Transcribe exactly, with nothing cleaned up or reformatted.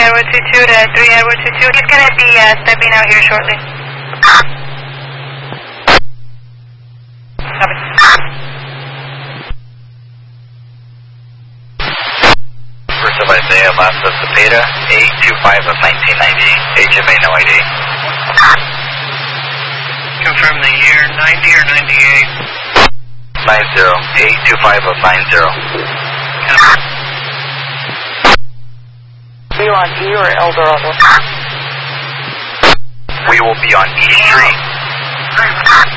Edward two two to three Edward two two. He's going to be uh, stepping out here shortly. Copy. First of Isaiah, last of Cepeda, eight two five of nineteen ninety, H M A no I D. Confirm the year, ninety or ninety-eight? nine zero, eight two five of nine zero. Are you on E or El Dorado? We will be on E Street.